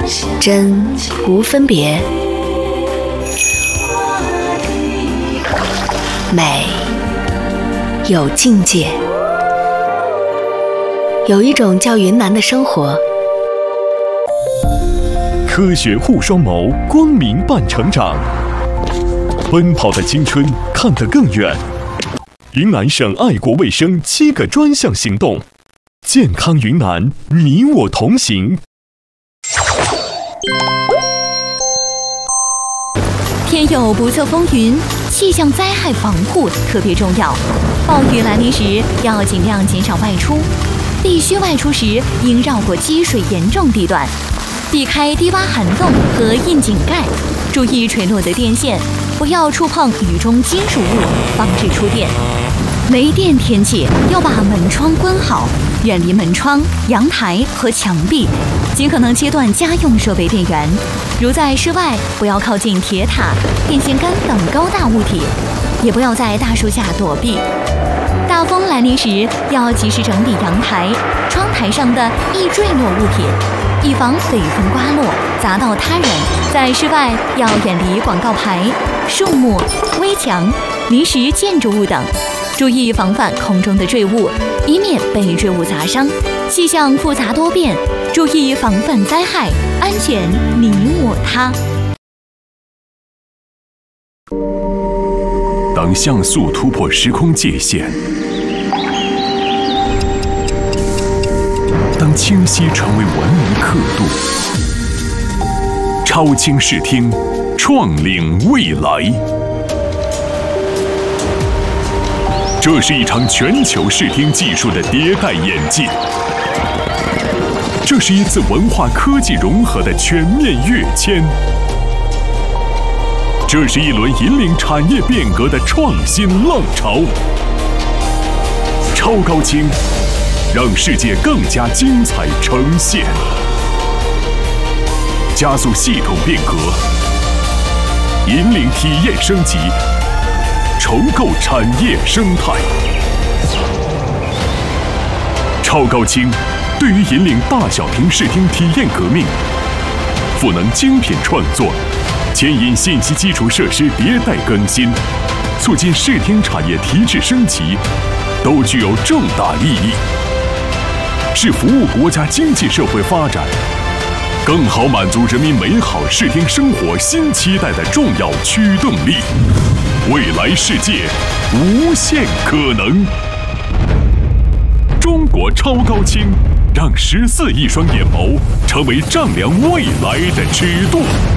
真无分别，美有境界。有一种叫云南的生活， 科学护双眸，光明伴成长，奔跑的青春看得更远。云南省爱国卫生7个专项行动，健康云南，你我同行。 天有不测风云，气象灾害防护特别重要。暴雨来临时，要尽量减少外出。必须外出时，应绕过积水严重地段，避开低洼涵洞和窨井盖，注意垂落的电线，不要触碰雨中金属物，防止触电。没电天气要把门窗关好，远离门窗、阳台和墙壁，尽可能切断家用设备电源。如在室外，不要靠近铁塔、电线杆等高大物体，也不要在大树下躲避。大风来临时，要及时整理阳台、窗台上的易坠落物品，以防北风刮落砸到他人。在室外要远离广告牌、树木、危墙、临时建筑物等，注意防范空中的坠物，以免被坠物砸伤。气象复杂多变，注意防范灾害，安全你我他。 当像素突破时空界限，当清晰成为文明刻度，超清视听，创领未来。这是一场全球视听技术的迭代演进，这是一次文化科技融合的全面跃迁，这是一轮引领产业变革的创新浪潮。超高清，让世界更加精彩呈现，加速系统变革，引领体验升级，重构产业生态。超高清对于引领大小屏视听体验革命，赋能精品创作，牵引信息基础设施迭代更新，促进视听产业提质升级，都具有重大意义，是服务国家经济社会发展，更好满足人民美好视听生活新期待的重要驱动力。未来世界，无限可能。中国超高清，让14亿双眼眸成为丈量未来的尺度。